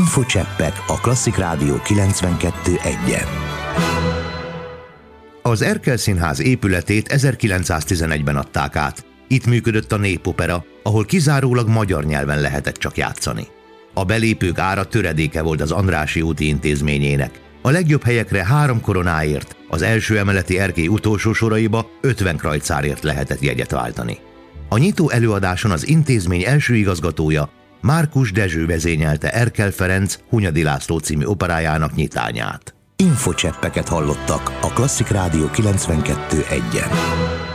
Infocseppek a Klasszik Rádió 92.1-en. Az Erkel Színház épületét 1911-ben adták át. Itt működött a népopera, ahol kizárólag magyar nyelven lehetett csak játszani. A belépők ára töredéke volt az Andrássy úti intézményének. A legjobb helyekre 3 koronáért, az első emeleti erkély utolsó soraiba 50 krajcárért lehetett jegyet váltani. A nyitó előadáson az intézmény első igazgatója, Márkus Dezső vezényelte Erkel Ferenc Hunyadi László című operájának nyitányát. Infocseppeket hallottak a Klasszik Rádió 92.1-en.